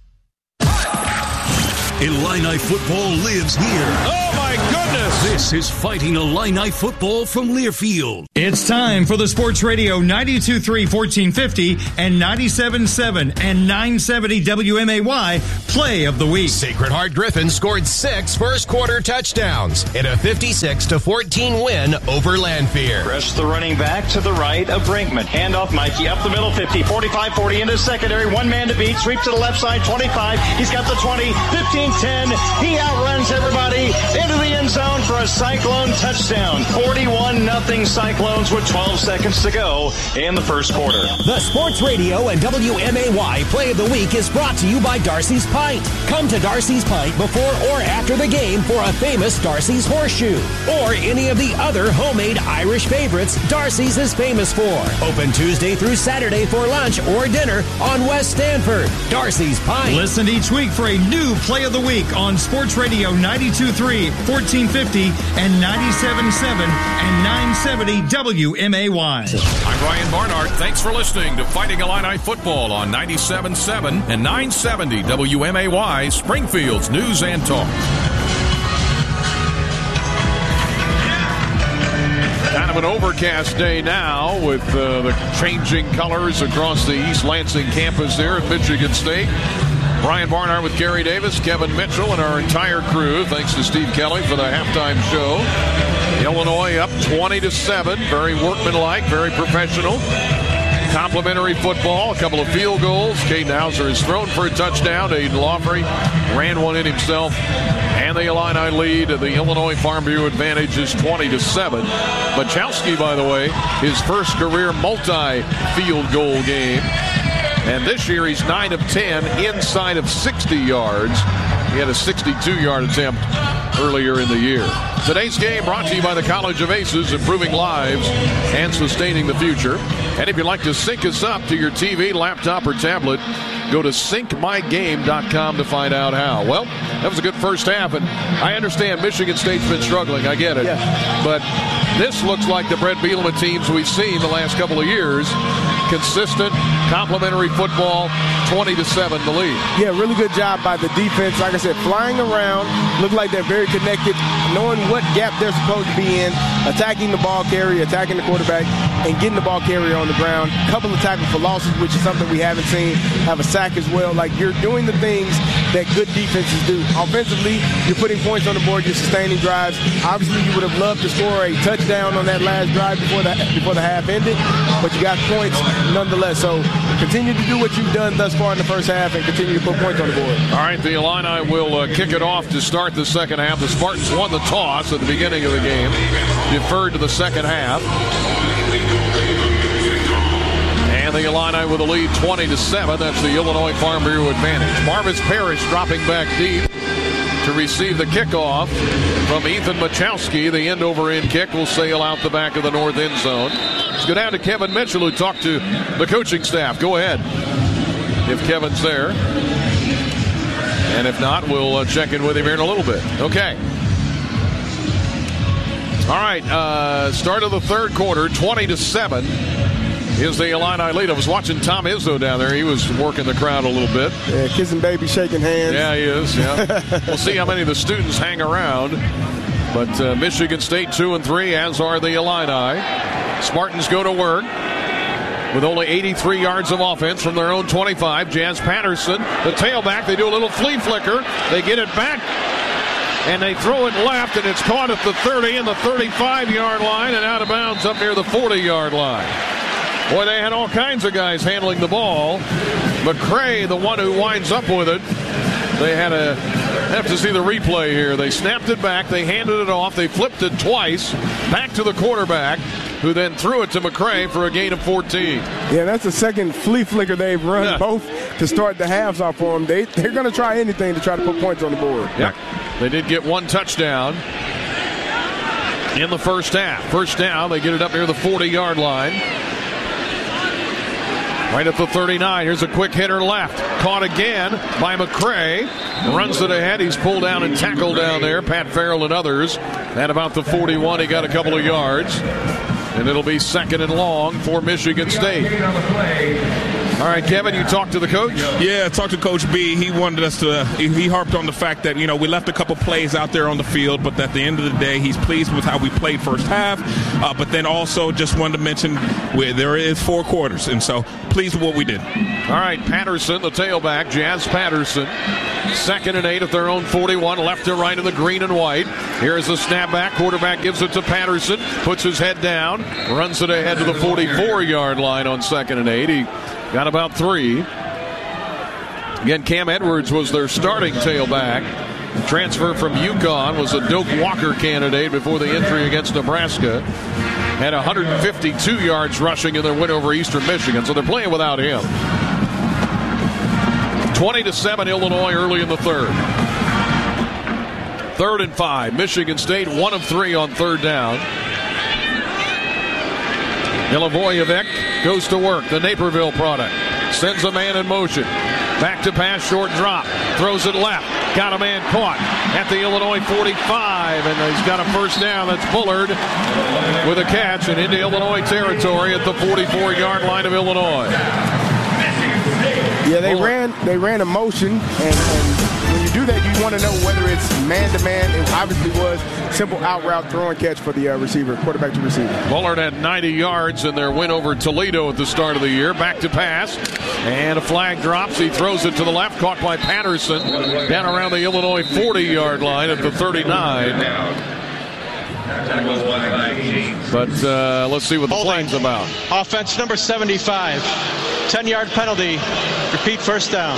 Illini football lives here. Oh, my goodness. This is Fighting Illini football from Learfield. It's time for the Sports Radio ninety-two point three, fourteen fifty and ninety-seven point seven and nine seventy W M A Y Play of the Week. Sacred Heart Griffin scored six first quarter touchdowns in a fifty-six to fourteen win over Lanphier. Press the running back to the right of Brinkman. Handoff Mikey up the middle, fifty, forty-five, forty into secondary. One man to beat. Sweep to the left side, twenty-five. He's got the twenty, fifteen, ten. He outruns everybody into the end zone for a Cyclone touchdown. forty-one nothing Cyclones with twelve seconds to go in the first quarter. The Sports Radio and W M A Y Play of the Week is brought to you by Darcy's Pint. Come to Darcy's Pint before or after the game for a famous Darcy's Horseshoe or any of the other homemade Irish favorites Darcy's is famous for. Open Tuesday through Saturday for lunch or dinner on West Stanford. Darcy's Pint. Listen each week for a new Play of the Week on Sports Radio ninety-two point three, fourteen fifty and ninety-seven point seven and nine seventy W M A Y. I'm Ryan Barnhart. Thanks for listening to Fighting Illini Football on ninety-seven point seven and nine seventy W M A Y, Springfield's News and Talk. Kind of an overcast day now with uh, the changing colors across the East Lansing campus there at Michigan State. Brian Barnhart with Gary Davis, Kevin Mitchell, and our entire crew. Thanks to Steve Kelly for the halftime show. Illinois up twenty to seven. Very workmanlike, very professional. Complimentary football, a couple of field goals. Caden Hauser has thrown for a touchdown. Aiden Lawfrey ran one in himself. And the Illini lead. The Illinois Farm Bureau advantage is twenty to seven. Machowski, by the way, his first career multi-field goal game. And this year he's nine of ten inside of sixty yards. He had a sixty-two yard attempt earlier in the year. Today's game brought to you by the College of Aces, improving lives and sustaining the future. And if you'd like to sync us up to your T V, laptop, or tablet, go to sync my game dot com to find out how. Well, that was a good first half, and I understand Michigan State's been struggling. I get it. Yeah. But this looks like the Brett Bielema teams we've seen the last couple of years. Consistent, complimentary football, twenty to seven the lead. Yeah, really good job by the defense. Like I said, flying around, look like they're very connected, knowing what gap they're supposed to be in, attacking the ball carrier, attacking the quarterback, and getting the ball carrier on the ground. A couple of tackles for losses, which is something we haven't seen. Have a sack as well. Like, you're doing the things that good defenses do. Offensively, you're putting points on the board, you're sustaining drives. Obviously, you would have loved to score a touchdown on that last drive before the, before the half ended, but you got points nonetheless. So continue to do what you've done thus far in the first half and continue to put points on the board. All right, the Illini will uh, kick it off to start the second half. The Spartans won the toss at the beginning of the game, deferred to the second half. And the Illini with a lead twenty to seven. That's the Illinois Farm Bureau advantage. Marvis Parrish dropping back deep to receive the kickoff from Ethan Machowski. The end over end kick will sail out the back of the north end zone. Let's go down to Kevin Mitchell, who talked to the coaching staff. Go ahead, if Kevin's there. And if not, we'll uh, check in with him here in a little bit. Okay. All right, uh, start of the third quarter, twenty to seven. Is the Illini lead. I was watching Tom Izzo down there. He was working the crowd a little bit. Yeah, kissing baby, shaking hands. Yeah, he is. Yeah. We'll see how many of the students hang around. But uh, Michigan State two and three, as are the Illini. Spartans go to work with only eighty-three yards of offense from their own twenty-five. Jazz Patterson, the tailback, they do a little flea flicker. They get it back, and they throw it left, and it's caught at the thirty and the thirty-five yard line and out of bounds up near the forty yard line. Boy, they had all kinds of guys handling the ball. McCray, the one who winds up with it. They had a have to see the replay here. They snapped it back. They handed it off. They flipped it twice back to the quarterback, who then threw it to McCray for a gain of fourteen. Yeah, that's the second flea flicker they've run, yeah. both to start the halves off for them. They, they're going to try anything to try to put points on the board. Yeah, they did get one touchdown in the first half. First down, they get it up near the forty yard line. Right at the thirty-nine. Here's a quick hitter left. Caught again by McCray. Runs it ahead. He's pulled down and tackled down there. Pat Farrell and others. At about the forty-one, he got a couple of yards. And it'll be second and long for Michigan State. All right, Kevin, you talked to the coach? Yeah, I talked to Coach B. He wanted us to, he, he harped on the fact that, you know, we left a couple plays out there on the field, but at the end of the day, he's pleased with how we played first half. Uh, but then also just wanted to mention where there is four quarters, and so pleased with what we did. All right, Patterson, the tailback, Jazz Patterson. Second and eight at their own forty-one, left to right in the green and white. Here's the snapback. Quarterback gives it to Patterson, puts his head down, runs it ahead to the forty-four-yard line on second and eight. He got about three. Again, Cam Edwards was their starting tailback. Transfer from UConn, was a Doak Walker candidate before the injury against Nebraska. Had one hundred fifty-two yards rushing in their win over Eastern Michigan, so they're playing without him. twenty to seven Illinois early in the third. Third and five. Michigan State one of three on third down. Milivojevic goes to work. The Naperville product. Sends a man in motion. Back to pass, short drop. Throws it left. Got a man caught at the Illinois forty-five. And he's got a first down. That's Bullard with a catch and into Illinois territory at the forty-four-yard line of Illinois. Yeah, they ran they ran a motion, and, and when you do that, you want to know whether it's man-to-man. It obviously was simple out-route throw and catch for the uh, receiver, quarterback to receiver. Bullard had ninety yards in their win over Toledo at the start of the year. Back to pass, and a flag drops. He throws it to the left, caught by Patterson, down around the Illinois forty-yard line at the thirty-nine. But uh, let's see what the flag's about. Offense number seventy-five. ten-yard penalty. Repeat first down.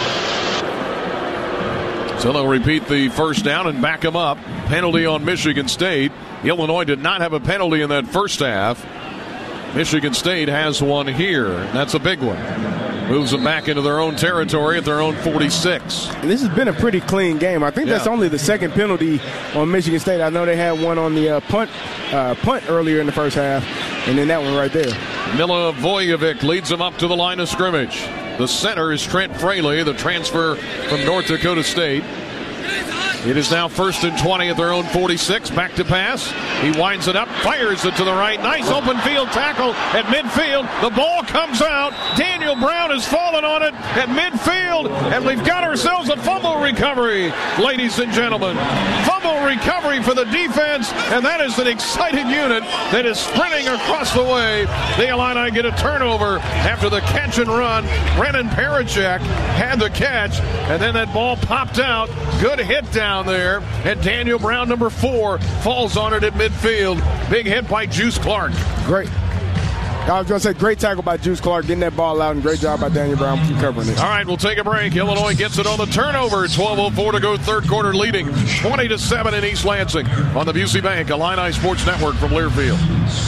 So they'll repeat the first down and back them up. Penalty on Michigan State. Illinois did not have a penalty in that first half. Michigan State has one here. That's a big one. Moves them back into their own territory at their own forty-six. And this has been a pretty clean game. I think yeah. that's only the second penalty on Michigan State. I know they had one on the uh, punt uh, punt earlier in the first half, and then that one right there. Milivojevic leads them up to the line of scrimmage. The center is Trent Fraley, the transfer from North Dakota State. It is now first and twenty at their own forty-six. Back to pass. He winds it up, fires it to the right. Nice open field tackle at midfield. The ball comes out. Daniel Brown has fallen on it at midfield, and we've got ourselves a fumble recovery, ladies and gentlemen. Fumble recovery for the defense, and that is an excited unit that is sprinting across the way. The Illini get a turnover after the catch and run. Brennan Parachek had the catch, and then that ball popped out. Good hit down there, and Daniel Brown, number four, falls on it at midfield. Big hit by Juice Clark. Great. I was going to say, great tackle by Juice Clark, getting that ball out, and great job by Daniel Brown covering it. All right, we'll take a break. Illinois gets it on the turnover. twelve oh four to go, third quarter, leading twenty to seven in East Lansing on the Busey Bank Illini Sports Network from Learfield.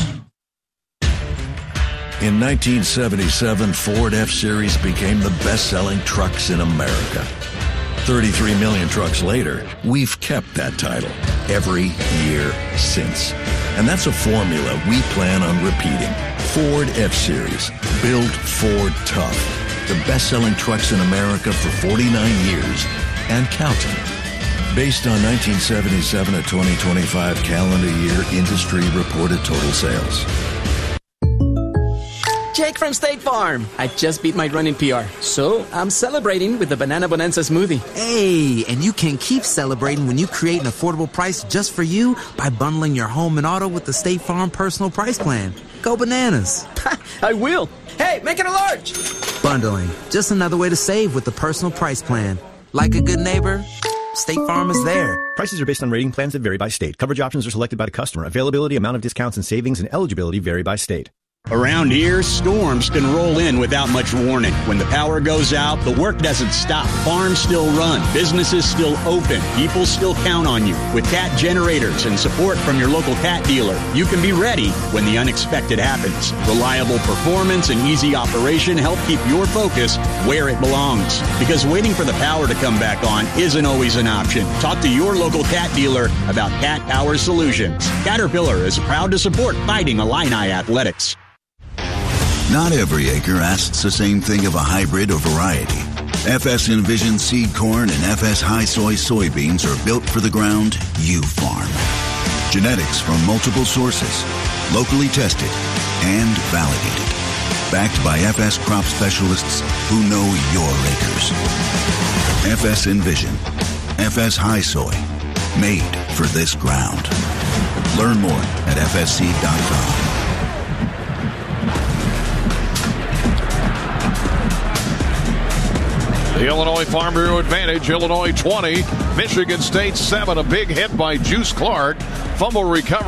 In nineteen seventy-seven, Ford F-Series became the best-selling trucks in America. thirty-three million trucks later, we've kept that title every year since. And that's a formula we plan on repeating. Ford F-Series, built Ford tough. The best-selling trucks in America for forty-nine years and counting. Based on nineteen seventy-seven to twenty twenty-five calendar year industry reported total sales. Jake from State Farm. I just beat my running P R, so I'm celebrating with the Banana Bonanza smoothie. Hey, and you can keep celebrating when you create an affordable price just for you by bundling your home and auto with the State Farm Personal Price Plan. Go bananas. I will. Hey, make it a large. Bundling, just another way to save with the Personal Price Plan. Like a good neighbor, State Farm is there. Prices are based on rating plans that vary by state. Coverage options are selected by the customer. Availability, amount of discounts and savings, and eligibility vary by state. Around here, storms can roll in without much warning. When the power goes out, the work doesn't stop. Farms still run. Businesses still open. People still count on you. With Cat generators and support from your local Cat dealer, you can be ready when the unexpected happens. Reliable performance and easy operation help keep your focus where it belongs. Because waiting for the power to come back on isn't always an option. Talk to your local Cat dealer about Cat Power Solutions. Caterpillar is proud to support Fighting Illini Athletics. Not every acre asks the same thing of a hybrid or variety. F S Envision seed corn and F S High Soy soybeans are built for the ground you farm. Genetics from multiple sources, locally tested and validated. Backed by F S crop specialists who know your acres. F S Envision, F S High Soy, made for this ground. Learn more at f s seed dot com. The Illinois Farm Bureau advantage, Illinois twenty, Michigan State seven. A big hit by Juice Clark. Fumble recovery.